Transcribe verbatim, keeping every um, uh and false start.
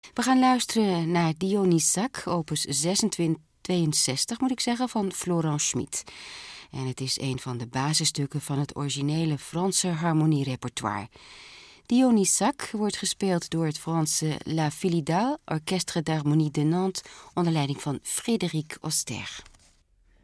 We gaan luisteren naar Dionysac, opus zesentwintig, moet ik zeggen, van Florent Schmitt. En het is een van de basisstukken van het originele Franse harmonierepertoire. Dionysac wordt gespeeld door het Franse La Philidale, Orchestre d'Harmonie de Nantes, onder leiding van Frédéric Oster.